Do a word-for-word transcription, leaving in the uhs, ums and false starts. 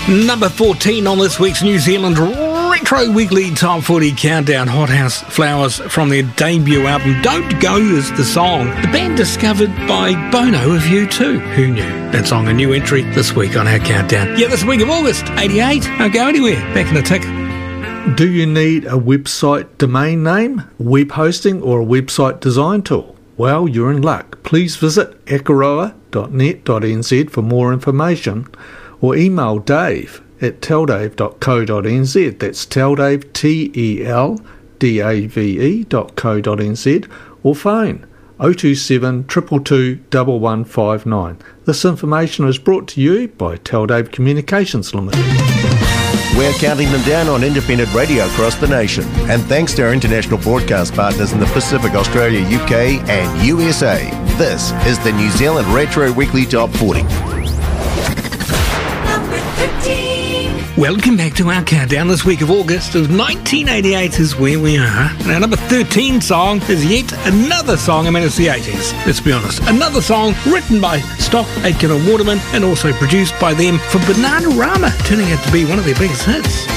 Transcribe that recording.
Number fourteen on this week's New Zealand Retro Weekly Top forty Countdown. Hothouse Flowers from their debut album Don't Go is the song. The band discovered by Bono of U two. Who knew? That song a new entry this week on our countdown. Yeah, this week of August, eighty-eight. Don't go anywhere. Back in a tick. Do you need a website domain name, web hosting or a website design tool? Well, you're in luck. Please visit akaroa dot net dot n z for more information or email Dave at teldave dot co dot n z. That's teldave, T E L D A V E dot co dot n z, or phone oh two seven, two two two, one one five nine. This information is brought to you by Teldave Communications Limited. We're counting them down on independent radio across the nation. And thanks to our international broadcast partners in the Pacific, Australia, U K and U S A, this is the New Zealand Retro Weekly Top forty. Welcome back to our countdown. This week of August of nineteen eighty-eight is where we are. And our number thirteen song is yet another song. I mean, it's the eighties, let's be honest. Another song written by Stock, Aitken and Waterman and also produced by them for Bananarama, turning out to be one of their biggest hits.